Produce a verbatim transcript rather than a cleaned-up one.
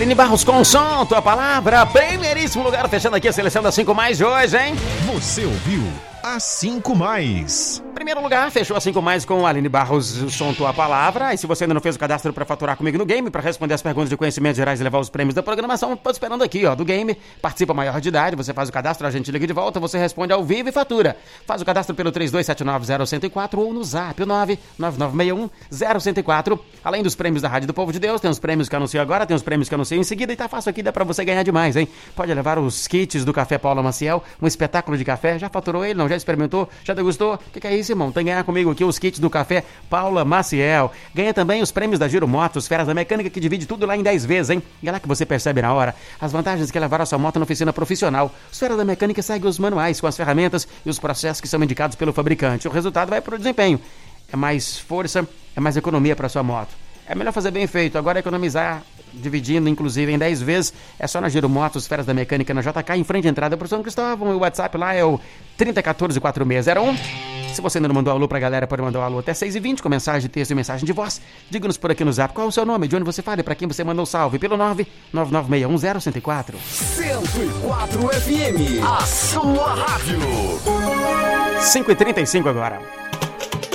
Aline Barros com som, tua palavra, primeiríssimo lugar, fechando aqui a seleção das cinco mais de hoje, hein? Você ouviu a cinco mais. Primeiro lugar, fechou a cinco mais com a Aline Barros, o som, tua palavra. E se você ainda não fez o cadastro para faturar comigo no game, para responder as perguntas de conhecimentos gerais e levar os prêmios da programação, tô esperando aqui, ó, do game. Participa maior de idade, você faz o cadastro, a gente liga de volta, você responde ao vivo e fatura. Faz o cadastro pelo três dois sete nove zero um zero quatro ou no zap, o nove nove nove seis um zero um zero quatro. Além dos prêmios da Rádio do Povo de Deus, tem os prêmios que eu anuncio agora, tem os prêmios que eu anuncio em seguida e tá fácil aqui, dá pra você ganhar demais, hein? Pode levar os kits do Café Paula Maciel, um espetáculo de café. Já faturou ele? Não? Já experimentou? Já degustou? O que, que é isso, irmão? Tem que ganhar comigo aqui os kits do Café Paula Maciel. Ganha também os prêmios da Giro Motos, Feras da Mecânica, que divide tudo lá em dez vezes, hein? E é lá que você percebe na hora as vantagens que é levar a sua moto na oficina profissional. Os Feras da Mecânica segue os manuais com as ferramentas e os processos que são indicados pelo fabricante. O resultado vai para o desempenho. É mais força, é mais economia para sua moto. É melhor fazer bem feito. Agora economizar, dividindo inclusive em dez vezes, é só na Giro Motos, Feras da Mecânica, na J K, em frente à entrada para o São Cristóvão. O WhatsApp lá é o trinta um quatro, quatro seis zero um. Se você ainda não mandou alô pra galera, pode mandar um alô até seis e vinte com mensagem de texto e mensagem de voz. Diga-nos por aqui no zap qual é o seu nome, de onde você fala e pra quem você mandou salve. Pelo nove nove nove seis um zero um zero quatro. cento e quatro F M, a sua rádio. cinco e trinta e cinco agora.